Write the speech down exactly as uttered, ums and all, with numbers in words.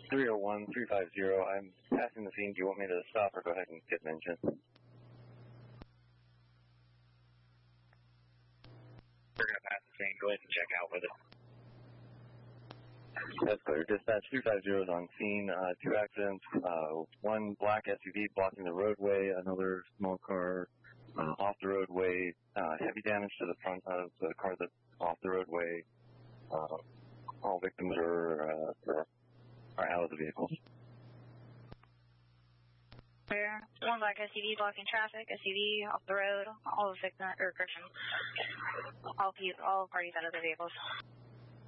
three oh one, three five zero. I'm passing the scene. Do you want me to stop or go ahead and get an engine? We're going to pass the scene. Go ahead and check out with it. That's clear. Dispatch three five zero is on scene. Uh, two accidents. Uh, one black S U V blocking the roadway. Another small car uh, off the roadway. Uh, heavy damage to the front of the car that's off the roadway. Uh, all victims are, uh, are out of the vehicles. Clear. One black S U V blocking traffic. S U V off the road. All the victims, or all, all parties out of the vehicles.